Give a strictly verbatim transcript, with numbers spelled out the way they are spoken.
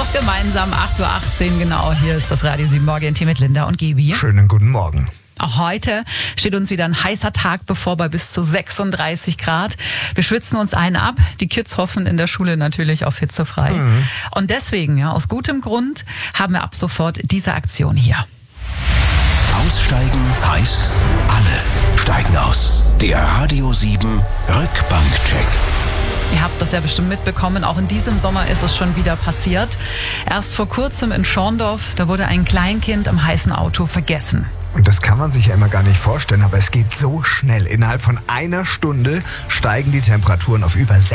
doch gemeinsam. acht Uhr achtzehn genau. Hier ist das Radio sieben Morgen-Team mit Linda und Gibi. Schönen guten Morgen. Auch heute steht uns wieder ein heißer Tag bevor bei bis zu sechsunddreißig Grad. Wir schwitzen uns einen ab. Die Kids hoffen in der Schule natürlich auf hitzefrei. Mhm. Und deswegen, ja, aus gutem Grund, haben wir ab sofort diese Aktion hier. Aussteigen heißt, alle steigen aus. Der Radio sieben Rückbankcheck. Ihr habt das ja bestimmt mitbekommen, auch in diesem Sommer ist es schon wieder passiert. Erst vor kurzem in Schorndorf, da wurde ein Kleinkind am heißen Auto vergessen. Und das kann man sich ja immer gar nicht vorstellen, aber es geht so schnell. Innerhalb von einer Stunde steigen die Temperaturen auf über